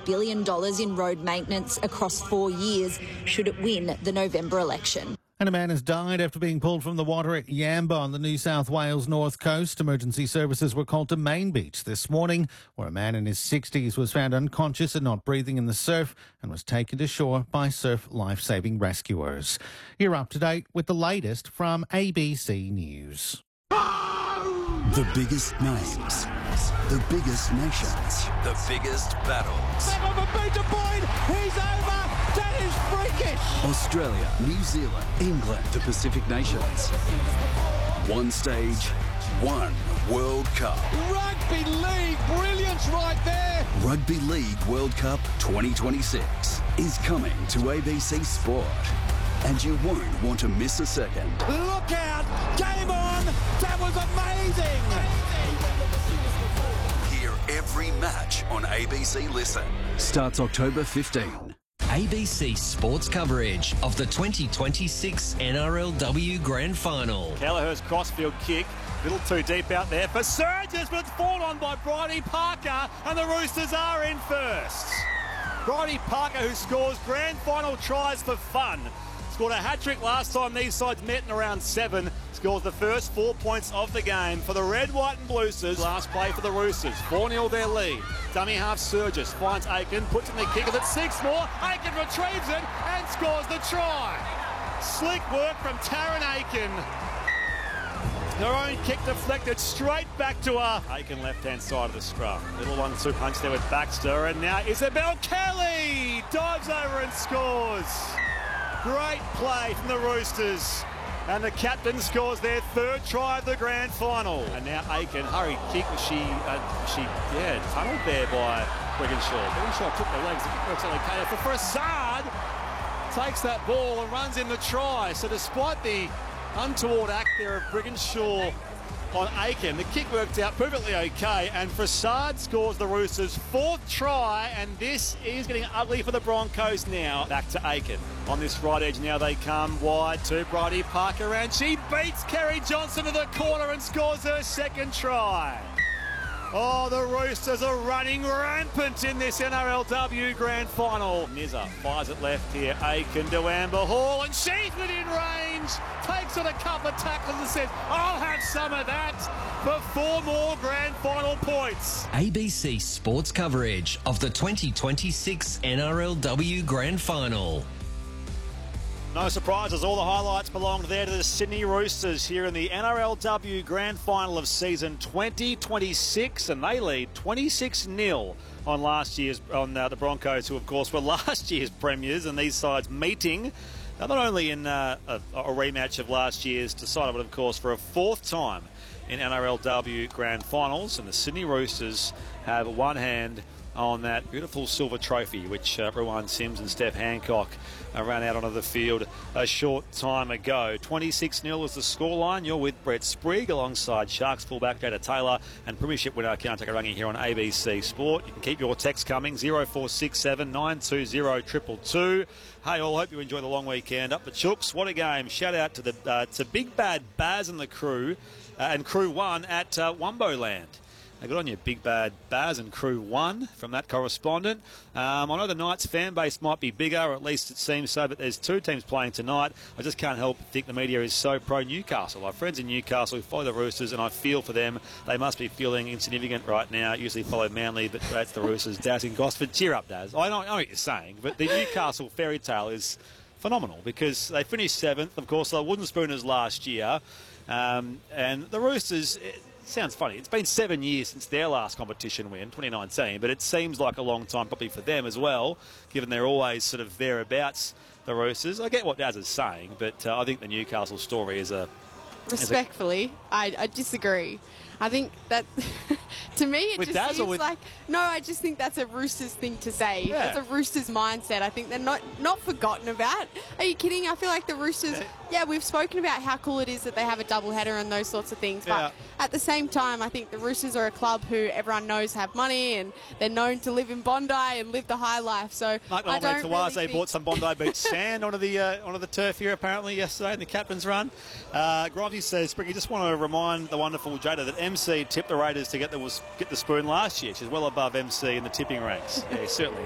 billion in road maintenance across 4 years should it win the November election. And a man has died after being pulled from the water at Yamba on the New South Wales north coast. Emergency services were called to Main Beach this morning, where a man in his 60s was found unconscious and not breathing in the surf and was taken to shore by surf life-saving rescuers. You're up to date with the latest from ABC News. The biggest names, the biggest nations, the biggest battles. He's over. That is freakish. Australia, New Zealand, England, the Pacific Nations. One stage, one World Cup. Rugby League, brilliance right there. Rugby League World Cup 2026 is coming to ABC Sport. And you won't want to miss a second. Look out! Game on! That was amazing! Hear every match on ABC Listen. Starts October 15. ABC Sports coverage of the 2026 NRLW Grand Final. Kelleher's crossfield kick, a little too deep out there for Surges, but it's fallen on by Bridie Parker, and the Roosters are in first. Bridie Parker, who scores grand final tries for fun. Scored a hat-trick last time these sides met in around 7. Scores the first 4 points of the game for the Red, White and Bluesters. Last play for the Roosters. 4-0 their lead. Dummy half Surges finds Aiken, puts in the kickers at 6 more. Aiken retrieves it and scores the try. Slick work from Taryn Aiken. Her own kick deflected straight back to her. Aiken left-hand side of the scrum. Little 1-2 punch there with Baxter, and now Isabel Kelly dives over and scores. Great play from the Roosters. And the captain scores their third try of the grand final. And now Aiken, hurried kick. She tunneled there by Brigginshaw. Brigginshaw took the legs. The kick works okay. For Farsad, takes that ball and runs in the try. So despite the untoward act there of Brigginshaw on Aiken, the kick worked out perfectly okay, and Farsad scores the Roosters' 4th try, and this is getting ugly for the Broncos now. Back to Aiken. On this right edge now they come wide to Bridie Parker, and she beats Kerry Johnson to the corner and scores her 2nd try. Oh, the Roosters are running rampant in this NRLW Grand Final. Nizza fires it left here. Aiken to Amber Hall, and she's within range. Takes on a couple of tackles and says, I'll have some of that for 4 more Grand Final points. ABC Sports coverage of the 2026 NRLW Grand Final. No surprises, all the highlights belonged there to the Sydney Roosters here in the NRLW Grand Final of season 2026, and they lead 26-0 on the Broncos, who of course were last year's premiers, and these sides meeting not only in a rematch of last year's decided, but of course for a 4th time in NRLW Grand Finals, and the Sydney Roosters have one hand on that beautiful silver trophy which Rowan Sims and Steph Hancock ran out onto the field a short time ago. 26-0 is the scoreline. You're with Brett Sprigg alongside Sharks fullback Jada Taylor and Premiership winner Kian Takarangi here on ABC Sport. You can keep your texts coming, 0467 920 222. Hey all, hope you enjoy the long weekend up the Chooks. What a game. Shout out to Big Bad Baz and the crew and Crew 1 at Wumboland. Good on you, Big Bad Baz and Crew 1 from that correspondent. I know the Knights fan base might be bigger, or at least it seems so, but there's 2 teams playing tonight. I just can't help but think the media is so pro-Newcastle. I have friends in Newcastle who follow the Roosters, and I feel for them. They must be feeling insignificant right now. Usually follow Manly, but that's the Roosters. Daz in Gosford, cheer up, Daz. I know what you're saying, but the Newcastle fairy tale is phenomenal because they finished 7th. Of course, they were Wooden Spooners last year, and the Roosters... Sounds funny. It's been 7 years since their last competition win, 2019, but it seems like a long time probably for them as well, given they're always sort of thereabouts, the Roosters. I get what Daz is saying, but I think the Newcastle story is a... Respectfully, I disagree. I think that, to me, it just seems like... No, I just think that's a Roosters thing to say. Yeah. That's a Roosters mindset. I think they're not forgotten about. Are you kidding? I feel like the Roosters... Yeah, we've spoken about how cool it is that they have a doubleheader and those sorts of things. But at the same time, I think the Roosters are a club who everyone knows have money and they're known to live in Bondi and live the high life. So Mark Tawase bought some Bondi Beach sand onto the turf here apparently yesterday in the captain's run. Grovey says, Spriggy, just want to remind the wonderful Jada that MC tipped the Raiders to get the spoon last year. She's well above MC in the tipping ranks. Yeah, certainly.